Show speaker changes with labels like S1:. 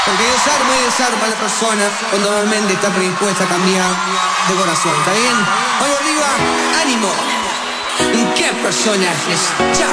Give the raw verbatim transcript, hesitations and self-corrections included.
S1: Porque desarma y desarma a la persona cuando normalmente está predispuesta a cambiar de corazón. ¿Está bien? Vamos arriba, ánimo. ¿Qué personajes? Chao.